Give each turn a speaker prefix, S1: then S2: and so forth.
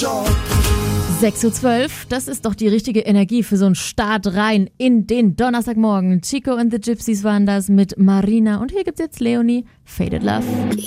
S1: 6:12 Uhr, das ist doch die richtige Energie für so einen Start rein in den Donnerstagmorgen. Chico and the Gypsies waren das mit Marina und hier gibt's jetzt Leonie, Faded Love.